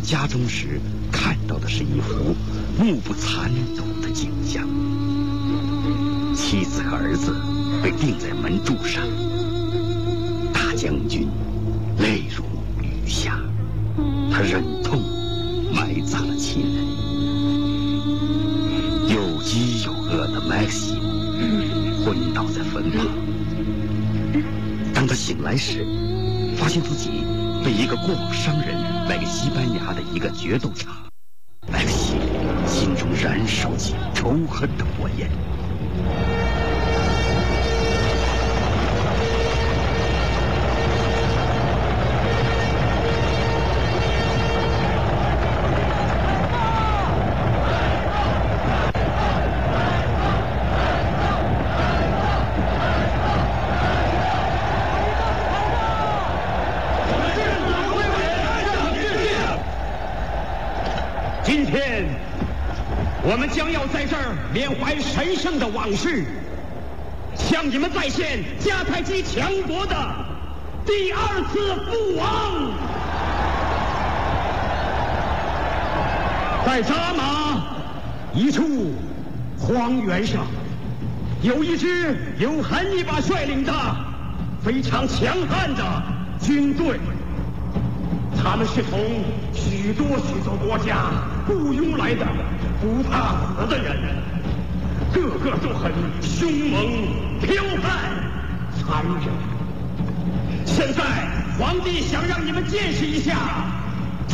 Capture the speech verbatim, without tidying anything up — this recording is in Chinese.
家中时，看到的是一幅目不残睹的景象：妻子和儿子被钉在门柱上，大将军泪如雨下，他忍痛埋葬了亲人。又饥又饿的麦克西姆昏倒在坟旁。当他醒来时，发现自己被一个过往商人卖给西班牙的一个决斗场。麦克西姆心中燃烧起仇恨的火焰。 今天，我们将要在这儿缅怀神圣的往事，向你们再现迦太基强国的第二次覆亡。在扎马一处荒原上，有一支由汉尼拔率领的非常强悍的军队。他们是从许多许多国家雇佣来的不怕死的人，个个都很凶猛、剽悍、残忍。现在，皇帝想让你们见识一下